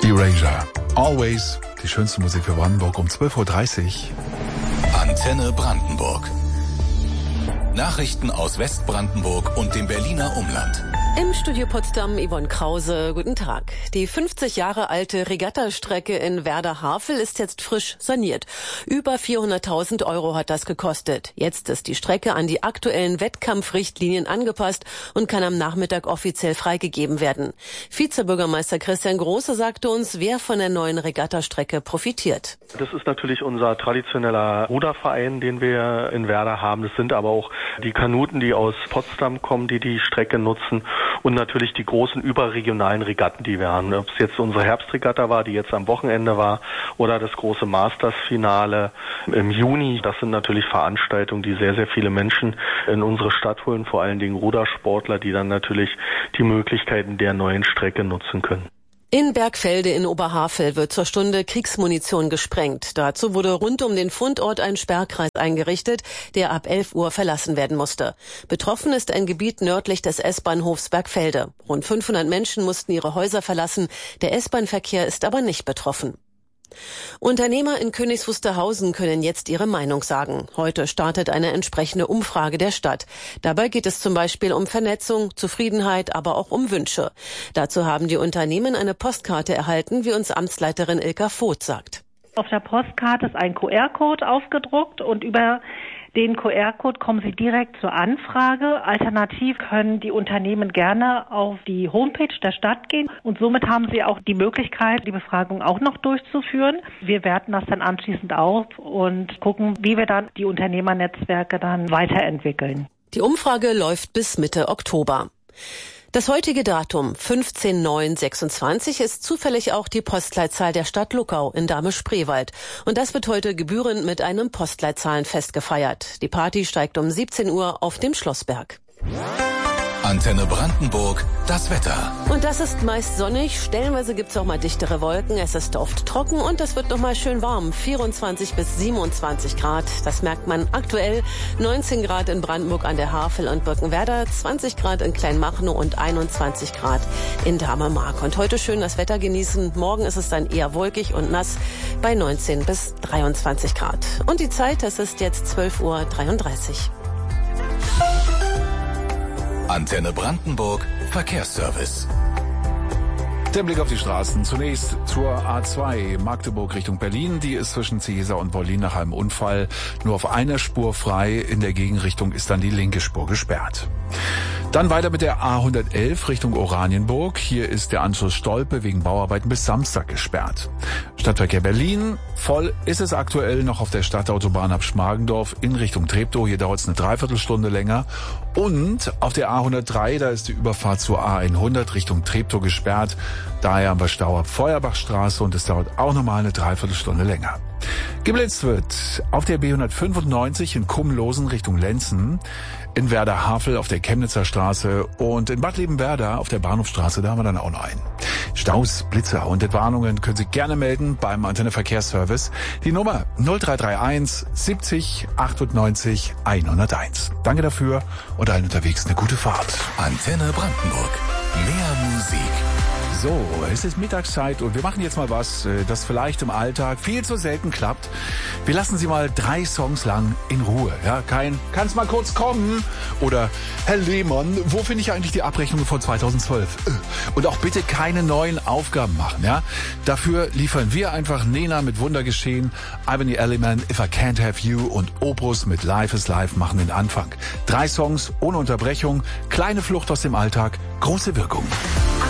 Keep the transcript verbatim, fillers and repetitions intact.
Erasure. Always. Die schönste Musik für Brandenburg um zwölf Uhr dreißig. Antenne Brandenburg. Nachrichten aus Westbrandenburg und dem Berliner Umland. Im Studio Potsdam Yvonne Krause, guten Tag. Die fünfzig Jahre alte Regattastrecke in Werder-Havel ist jetzt frisch saniert. Über vierhunderttausend Euro hat das gekostet. Jetzt ist die Strecke an die aktuellen Wettkampfrichtlinien angepasst und kann am Nachmittag offiziell freigegeben werden. Vizebürgermeister Christian Große sagte uns, wer von der neuen Regattastrecke profitiert. Das ist natürlich unser traditioneller Ruderverein, den wir in Werder haben. Das sind aber auch die Kanuten, die aus Potsdam kommen, die die Strecke nutzen. Und natürlich die großen überregionalen Regatten, die wir haben. Ob es jetzt unsere Herbstregatta war, die jetzt am Wochenende war, oder das große Masters-Finale im Juni. Das sind natürlich Veranstaltungen, die sehr, sehr viele Menschen in unsere Stadt holen. Vor allen Dingen Rudersportler, die dann natürlich die Möglichkeiten der neuen Strecke nutzen können. In Bergfelde in Oberhavel wird zur Stunde Kriegsmunition gesprengt. Dazu wurde rund um den Fundort ein Sperrkreis eingerichtet, der ab elf Uhr verlassen werden musste. Betroffen ist ein Gebiet nördlich des S-Bahnhofs Bergfelde. Rund fünfhundert Menschen mussten ihre Häuser verlassen. Der S-Bahn-Verkehr ist aber nicht betroffen. Unternehmer in Königs Wusterhausen können jetzt ihre Meinung sagen. Heute startet eine entsprechende Umfrage der Stadt. Dabei geht es zum Beispiel um Vernetzung, Zufriedenheit, aber auch um Wünsche. Dazu haben die Unternehmen eine Postkarte erhalten, wie uns Amtsleiterin Ilka Voth sagt. Auf der Postkarte ist ein Q R-Code aufgedruckt und über den Q R-Code kommen Sie direkt zur Anfrage. Alternativ können die Unternehmen gerne auf die Homepage der Stadt gehen und somit haben Sie auch die Möglichkeit, die Befragung auch noch durchzuführen. Wir werten das dann anschließend auf und gucken, wie wir dann die Unternehmernetzwerke dann weiterentwickeln. Die Umfrage läuft bis Mitte Oktober. Das heutige Datum fünfzehn neun sechsundzwanzig ist zufällig auch die Postleitzahl der Stadt Luckau in Dahme-Spreewald. Und das wird heute gebührend mit einem Postleitzahlenfest gefeiert. Die Party steigt um siebzehn Uhr auf dem Schlossberg. Antenne Brandenburg, das Wetter. Und das ist meist sonnig, stellenweise gibt's auch mal dichtere Wolken, es ist oft trocken und es wird noch mal schön warm, vierundzwanzig bis siebenundzwanzig Grad. Das merkt man aktuell, neunzehn Grad in Brandenburg an der Havel und Birkenwerder, zwanzig Grad in Kleinmachnow und einundzwanzig Grad in Dahme-Mark. Und heute schön das Wetter genießen, morgen ist es dann eher wolkig und nass bei neunzehn bis dreiundzwanzig Grad. Und die Zeit, es ist jetzt zwölf Uhr dreiunddreißig. Antenne Brandenburg, Verkehrsservice. Der Blick auf die Straßen. Zunächst zur A zwei Magdeburg Richtung Berlin. Die ist zwischen Ciesa und Wollin nach einem Unfall nur auf einer Spur frei. In der Gegenrichtung ist dann die linke Spur gesperrt. Dann weiter mit der A hundertelf Richtung Oranienburg. Hier ist der Anschluss Stolpe wegen Bauarbeiten bis Samstag gesperrt. Stadtverkehr Berlin. Voll ist es aktuell noch auf der Stadtautobahn ab Schmargendorf in Richtung Treptow. Hier dauert es eine Dreiviertelstunde länger. Und auf der A hundertdrei, da ist die Überfahrt zur A hundert Richtung Treptow gesperrt. Daher haben wir Stau ab Feuerbachstraße und es dauert auch nochmal eine Dreiviertelstunde länger. Geblitzt wird auf der B hundertfünfundneunzig in Kumlosen Richtung Lenzen, in Werder-Havel auf der Chemnitzer Straße und in Bad Liebenwerda auf der Bahnhofstraße, da haben wir dann auch noch einen. Staus, Blitzer und Entwarnungen können Sie gerne melden beim Antenne Verkehrsservice. Die Nummer null drei drei eins siebzig achtundneunzig hunderteins. Danke dafür und allen unterwegs eine gute Fahrt. Antenne Brandenburg. Mehr Musik. So, es ist Mittagszeit und wir machen jetzt mal was, das vielleicht im Alltag viel zu selten klappt. Wir lassen Sie mal drei Songs lang in Ruhe. Ja, kein, kann's mal kurz kommen? Oder, Herr Lehmann, wo finde ich eigentlich die Abrechnungen von zweitausendzwölf? Und auch bitte keine neuen Aufgaben machen, ja? Dafür liefern wir einfach Nena mit Wundergeschehen, Ibony Elliman, If I Can't Have You und Obrus mit Life is Life machen den Anfang. Drei Songs ohne Unterbrechung, kleine Flucht aus dem Alltag, große Wirkung.